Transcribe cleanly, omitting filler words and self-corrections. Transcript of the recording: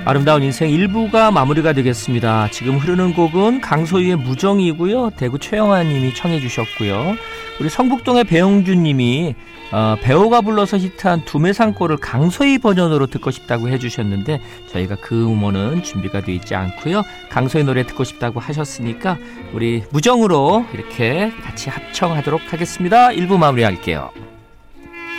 아름다운 인생 1부가 마무리가 되겠습니다. 지금 흐르는 곡은 강소희의 무정이고요. 대구 최영아 님이 청해 주셨고요. 우리 성북동의 배영준 님이 배우가 불러서 히트한 두메상골을 강소희 버전으로 듣고 싶다고 해주셨는데 저희가 그 음원은 준비가 되어 있지 않고요. 강소희 노래 듣고 싶다고 하셨으니까 우리 무정으로 이렇게 같이 합청하도록 하겠습니다. 1부 마무리할게요.